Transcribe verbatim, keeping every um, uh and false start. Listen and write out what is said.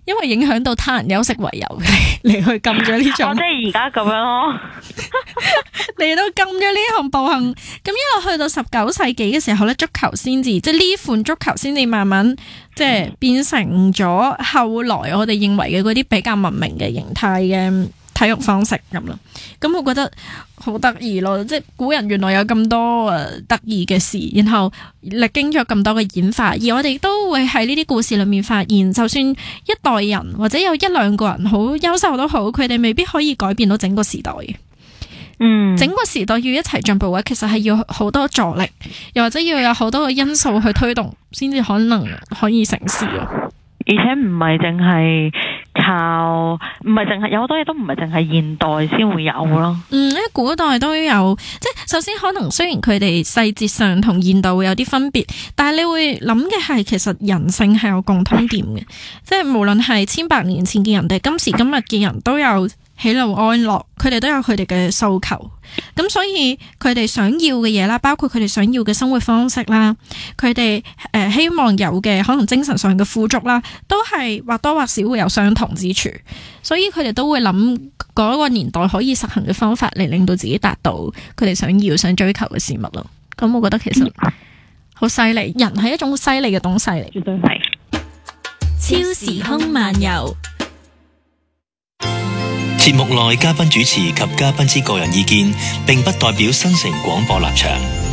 因為影響到他人休息為由嚟去禁咗呢種， 哦，即係而家咁樣咯， 嚟到禁咗呢項暴行。咁一路去到十九世紀嘅時候咧，足球先至即係呢款足球先至慢慢即係變成咗後來我哋認為嘅嗰啲比較文明嘅形態嘅體育方式咁啦。咁我覺得好得意咯，即係古人原來有咁多誒得意嘅事，然後歷經咗咁多嘅演化，而我哋都會喺呢啲故事裏面發現，就算一代人或者有一兩個人好優秀都好，佢哋未必可以改變到整個時代嘅。 嗯， 整個時代要一齊進步嘅，其實係要好多助力，又或者要有好多嘅因素去推動，先至可能可以成事咯。 而且唔係淨係靠，唔係淨係有好多嘢都唔係淨係現代先會有咯。 嗯，喺古代都有，即係首先可能雖然佢哋細節上同現代會有啲分別，但係你會諗嘅係其實人性係有共通點嘅，即係無論係千百年前嘅人哋，今時今日嘅人都有喜怒哀樂，佢哋都有佢哋嘅訴求，咁所以佢哋想要嘅嘢啦，包括佢哋想要嘅生活方式啦，佢哋誒希望有嘅可能精神上嘅富足啦，都係或多或少會有相同之處，所以佢哋都會諗嗰個年代可以實行嘅方法嚟令到自己達到佢哋想要想追求嘅事物咯。咁我覺得其實好犀利，人係一種好犀利嘅東西嚟， 絕對係。 超時空漫遊。 節目內嘉賓主持及嘉賓之個人意見，並不代表新城廣播立場。